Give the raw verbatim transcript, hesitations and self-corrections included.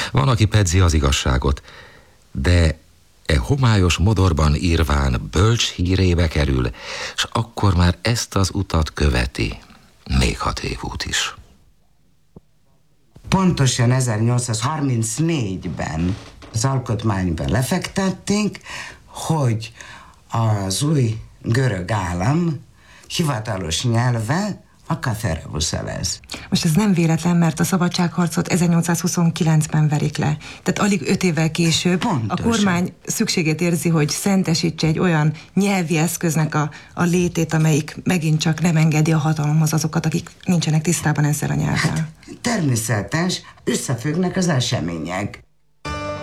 Van, aki pedzi az igazságot, de e homályos modorban írván bölcs hírébe kerül, s akkor már ezt az utat követi, még hat évút is. Pontosan ezernyolcszázharmincnégyben az alkotmányban lefektették, hogy az új görög állam hivatalos nyelve a katheravusza lesz. Most ez nem véletlen, mert a szabadságharcot ezernyolcszázhuszonkilencben verik le. Tehát alig öt évvel később Pontosan. A kormány szükségét érzi, hogy szentesítse egy olyan nyelvi eszköznek a, a létét, amelyik megint csak nem engedi a hatalomhoz azokat, akik nincsenek tisztában ezzel a nyelvvel. Hát, természetes, összefüggnek az események.